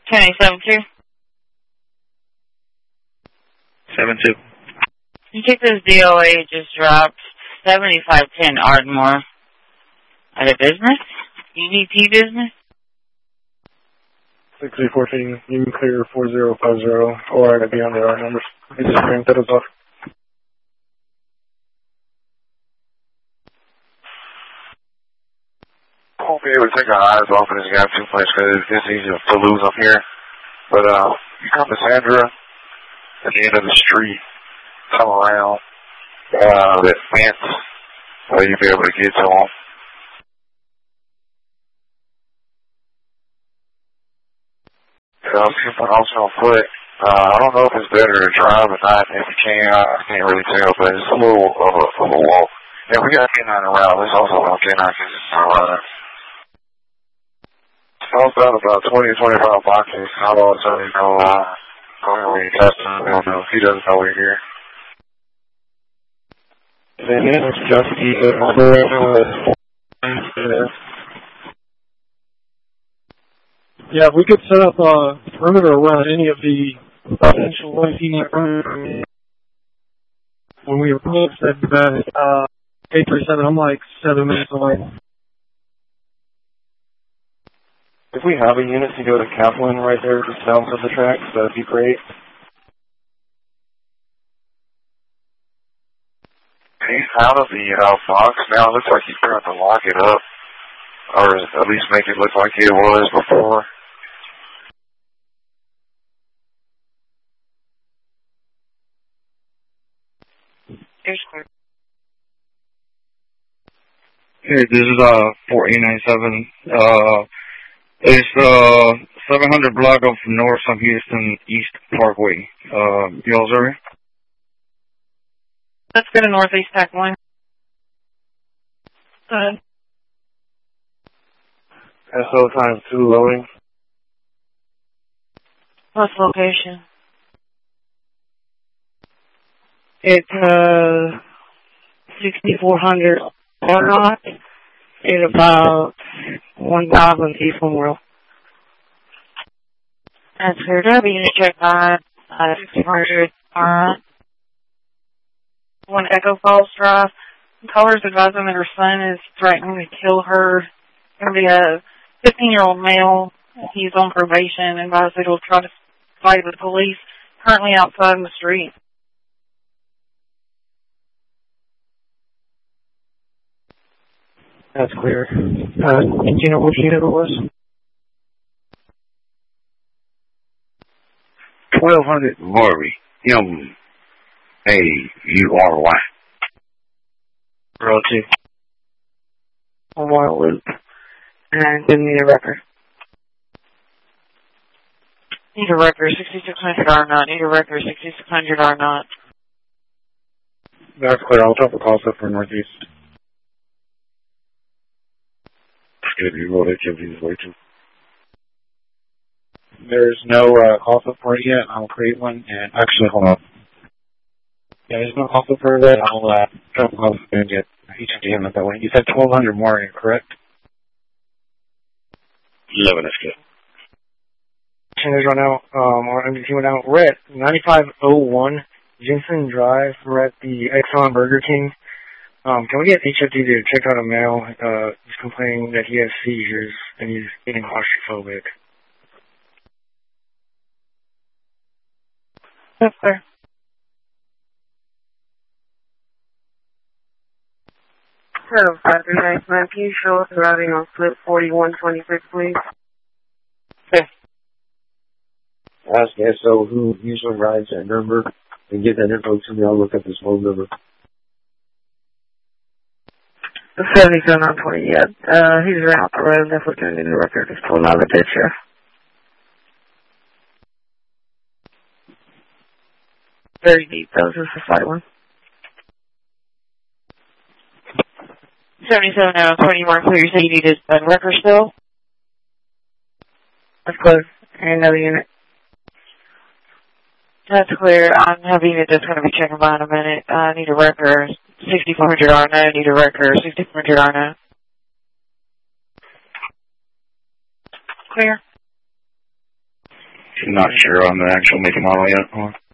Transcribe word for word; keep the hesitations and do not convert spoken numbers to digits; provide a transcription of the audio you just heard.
ten eight seven two. seven two. You take this D O A just dropped seventy-five ten Ardmore. Out of business? E D P business? six three fourteen, you can clear four zero five zero, or I'd be on the R numbers. You just bring that off. I won't be able to take our eyes off of this guy too much because it's just easy to lose up here. But uh, you come to Sandra at the end of the street, come around uh, that fence where you'll be able to get to them. So I'm keeping also on foot. Uh, I don't know if it's better to drive or not. If you can, I, I can't really tell, but it's a little of a, of a walk. Yeah, we got K nine around. Let's also on K nine because it's not running. So I've done about twenty or twenty-five boxes. I'll also, you know, uh, go ahead when you test him. I don't know. He doesn't know we're here. Then it's just the other Yeah, we could set up a perimeter around any of the potential ones he might run. When we were close at that, uh, eight three seven, I'm like seven minutes away. If we have a unit to go to Kaplan right there just south of the tracks, that'd be great. He's out of the uh, box now. It looks like he's trying to lock it up, or at least make it look like it was before. Hey, this is uh four eight nine seven. Uh, it's uh seven hundred block of North on Houston East Parkway. Uh, y'all's area? Let's go to Northeast Pack One. Go ahead. S O times two loading. What's the location? It's uh sixty-four hundred or not. It's about one thousand feet from world. That's cleared up. Unit check by uh, sixty-four hundred. Alright. One Echo Falls Drive. Caller's advising that her son is threatening to kill her. Going to be a fifteen-year-old male. He's on probation and advised that he'll try to fight with the police. Currently outside in the street. That's clear. Uh, do you know which unit it was? twelve hundred Harvey. M A U R Y. Row two. Memorial Loop. And give me a record. Need a record, sixty-six hundred R not. Need a record, sixty-six hundred R not. That's clear. I'll drop a call set for Northeast. Good, you rolled H M G this way too. There's no uh, call set for it yet. I'll create one and actually hold on. Yeah, there's no call set for it. I'll uh, drop a call set and get H M G in that way. You said twelve hundred more, correct? eleven is good. Changes run out, um, or M D T went out. We're at ninety-five oh one Jensen Drive. We're at the Exxon Burger King. Um, can we get H F D to check out a male? Uh, he's complaining that he has seizures and he's getting claustrophobic. That's fair. Hello, five three nine nine. Can you show us routing on flip forty-one twenty-six, please? Okay. Ask S O who usually rides that number and get that info to me. I'll look up his phone number. seventy-seven on twenty, yeah. Uh, he's right off the road. That's what's going to be the record. Just pulling out the picture. Very deep, though. This is a slight one. seventy-seven out of twenty, Mark, clear. You say you needed a record still? That's close. And another unit. That's clear. I'm having it just going to be checking by in a minute. I need a record. sixty-four hundred R no. Need a record. sixty-four hundred R no. Clear. Not sure on the actual make and model yet.